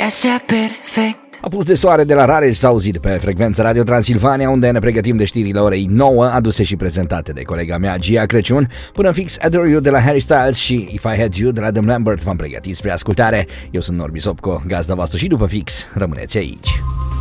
așa perfect. Apus de soare de la Rareș s-a auzit pe frecvența Radio Transilvania, unde ne pregătim de știrile orei 9, aduse și prezentate de colega mea Gia Crăciun. Până fix Adore You de la Harry Styles și If I Had You de la Adam Lambert v-am pregătit spre ascultare. Eu sunt Norbi Sopco, gazda voastră, și după fix rămâneți aici.